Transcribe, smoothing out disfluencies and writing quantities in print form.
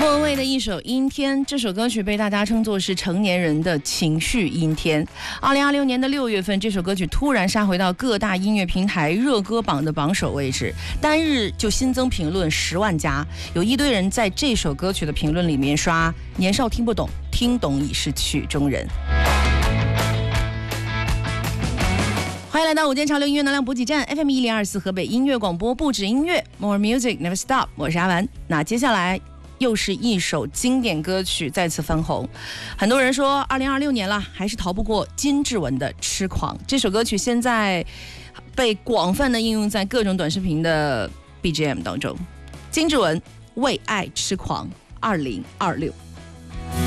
文蔚的一首《阴天》，这首歌曲被大家称作是成年人的情绪阴天。2026年的6月份，这首歌曲突然杀回到各大音乐平台热歌榜的榜首位置，单日就新增评论10万加，有一堆人在这首歌曲的评论里面刷“年少听不懂，听懂已是曲中人”。欢迎来到午间潮流音乐能量补给站 FM1024河北音乐广播，不止音乐 More Music Never Stop， 我是阿丸。那接下来又是一首经典歌曲再次翻红，很多人说2026年了，还是逃不过金志文的《痴狂》。这首歌曲现在被广泛的应用在各种短视频的 BGM 当中。金志文为爱痴狂2026。